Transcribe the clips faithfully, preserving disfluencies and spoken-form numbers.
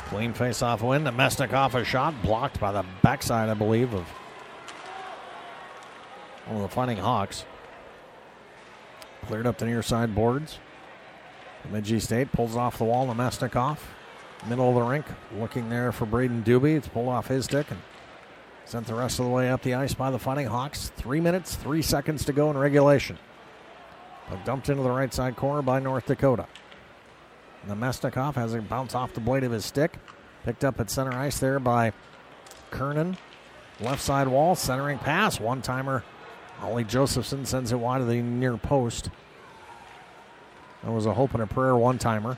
Clean face-off win. Nemesnikov a shot blocked by the backside, I believe, of one of the Fighting Hawks. Cleared up the near side boards. Bemidji State pulls off the wall. Nemesnikov, middle of the rink, looking there for Braden Doobie. It's pulled off his stick and sent the rest of the way up the ice by the Fighting Hawks. Three minutes, three seconds to go in regulation. But dumped into the right side corner by North Dakota. Nemesnikov has it bounce off the blade of his stick. Picked up at center ice there by Kernan. Left side wall, centering pass. One-timer. Ollie Josephson sends it wide of the near post. That was a hope and a prayer one-timer.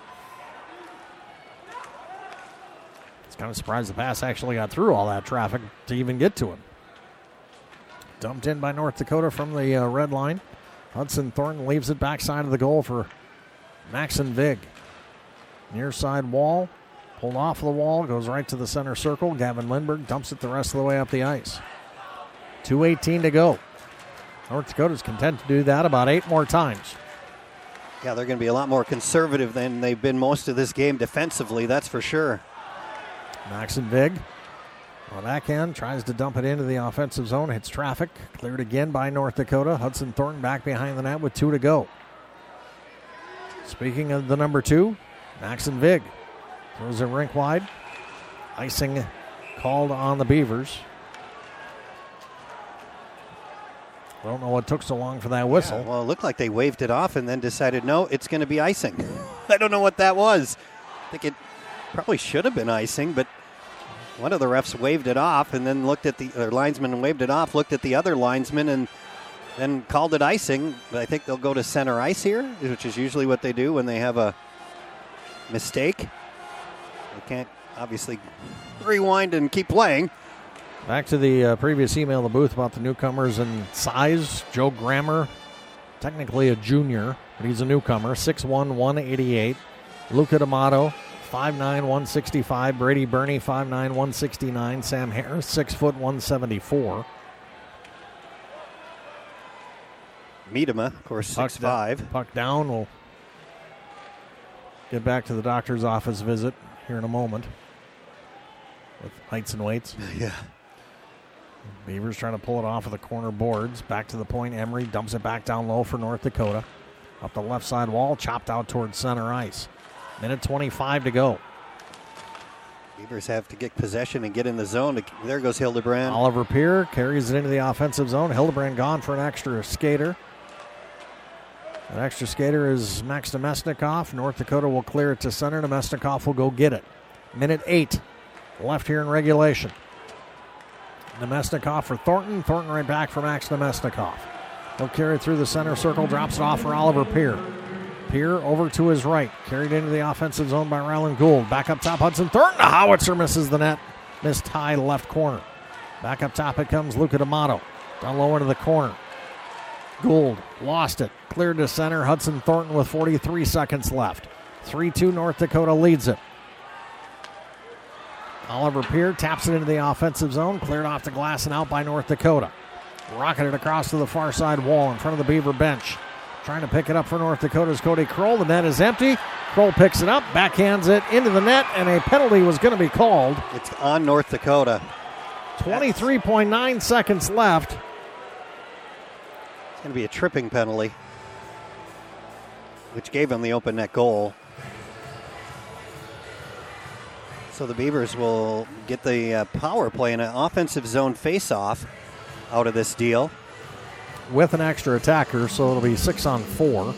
It's kind of surprised the pass actually got through all that traffic to even get to him. Dumped in by North Dakota from the uh, red line. Hudson Thornton leaves it backside of the goal for Maxon Vig. Near side wall. Pulled off the wall. Goes right to the center circle. Gavin Lindbergh dumps it the rest of the way up the ice. two eighteen to go. North Dakota's content to do that about eight more times. Yeah, they're going to be a lot more conservative than they've been most of this game defensively, that's for sure. Maxon Vig on the backhand tries to dump it into the offensive zone. Hits traffic. Cleared again by North Dakota. Hudson Thornton back behind the net with two to go. Speaking of the number two, Maxon Vig throws it rink wide. Icing called on the Beavers. I don't know what took so long for that whistle. Yeah, well, it looked like they waved it off and then decided, no, it's going to be icing. I don't know what that was. I think it probably should have been icing, but one of the refs waved it off and then looked at the or linesman waved it off, looked at the other linesman, and then called it icing. But I think they'll go to center ice here, which is usually what they do when they have a mistake. They can't obviously rewind and keep playing. Back to the uh, previous email in the booth about the newcomers in size. Joe Grammer, technically a junior, but he's a newcomer, six one, one eighty-eight. Luca D'Amato, five nine, one sixty-five. Brady Burney, five nine, one sixty-nine. Sam Harris, six foot, one seventy-four. Miedema, of course, six five. Puck, puck down. We'll get back to the doctor's office visit here in a moment with heights and weights. Yeah. Beavers trying to pull it off of the corner boards. Back to the point. Emery dumps it back down low for North Dakota. Up the left side wall, chopped out towards center ice. Minute twenty-five to go. Beavers have to get possession and get in the zone. There goes Hildebrand. Oliver Peer carries it into the offensive zone. Hildebrand gone for an extra skater. That extra skater is Max Nemesnikov. North Dakota will clear it to center. Nemesnikov will go get it. Minute eight left here in regulation. Nemesnikov for Thornton. Thornton right back for Max Nemesnikov. He'll carry it through the center circle, drops it off for Oliver Peer. Peer over to his right, carried into the offensive zone by Ryland Gould. Back up top, Hudson Thornton. A howitzer misses the net. Missed high left corner. Back up top it comes Luca D'Amato. Down low into the corner. Gould lost it. Cleared to center. Hudson Thornton with forty-three seconds left. three two North Dakota leads it. Oliver Peer taps it into the offensive zone. Cleared off the glass and out by North Dakota. Rocketed across to the far side wall in front of the Beaver bench. Trying to pick it up for North Dakota's Cody Kroll. The net is empty. Kroll picks it up, backhands it into the net, and a penalty was going to be called. It's on North Dakota. twenty-three point nine seconds left. It's going to be a tripping penalty, which gave him the open net goal. So the Beavers will get the uh, power play in an offensive zone face-off out of this deal. With an extra attacker, so it'll be six on four.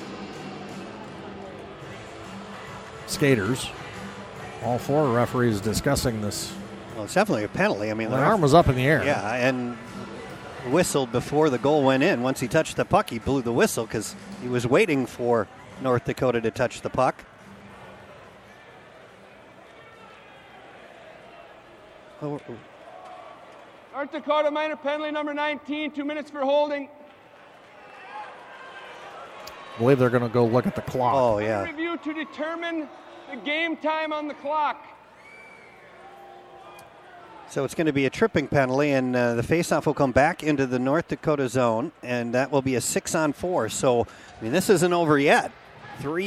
Skaters. All four referees discussing this. Well, it's definitely a penalty. I mean, the the arm was up in the air. Yeah, and whistled before the goal went in. Once he touched the puck, he blew the whistle because he was waiting for North Dakota to touch the puck. Oh, North Dakota minor penalty number nineteen, two minutes for holding. I believe they're going to go look at the clock. Oh, yeah. Review to determine the game time on the clock. So it's going to be a tripping penalty, and uh, the faceoff will come back into the North Dakota zone, and that will be a six on four. So, I mean, this isn't over yet. Three